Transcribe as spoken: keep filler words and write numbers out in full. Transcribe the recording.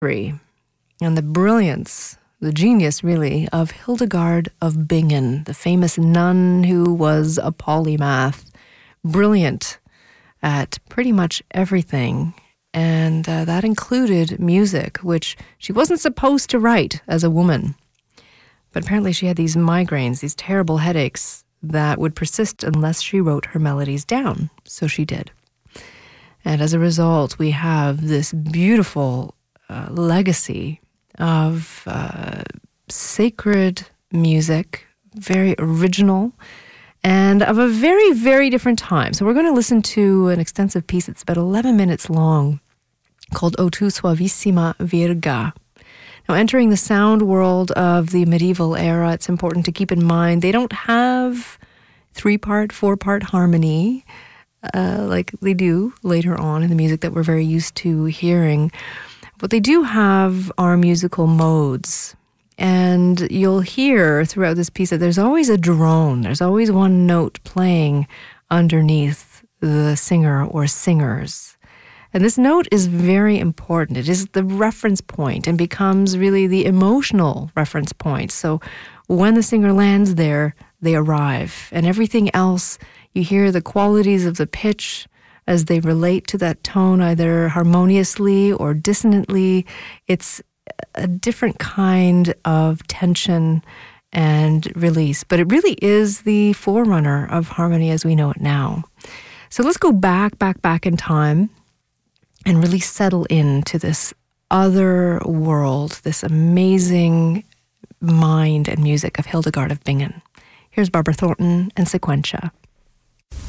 and the brilliance, the genius really, of Hildegard of Bingen, the famous nun who was a polymath, brilliant at pretty much everything. And uh, that included music, which she wasn't supposed to write as a woman. But apparently she had these migraines, these terrible headaches that would persist unless she wrote her melodies down. So she did. And as a result, we have this beautiful uh, legacy of uh, sacred music, very original, and of a very, very different time. So we're going to listen to an extensive piece. It's about eleven minutes long, called O tu suavissima virga. Now, entering the sound world of the medieval era, it's important to keep in mind they don't have three-part, four-part harmony uh, like they do later on in the music that we're very used to hearing. What they do have are musical modes. And you'll hear throughout this piece that there's always a drone. There's always one note playing underneath the singer or singers. And this note is very important. It is the reference point and becomes really the emotional reference point. So when the singer lands there, they arrive. And everything else, you hear the qualities of the pitch as they relate to that tone, either harmoniously or dissonantly. It's a different kind of tension and release. But it really is the forerunner of harmony as we know it now. So let's go back, back, back in time and really settle into this other world, this amazing mind and music of Hildegard of Bingen. Here's Barbara Thornton and Sequentia.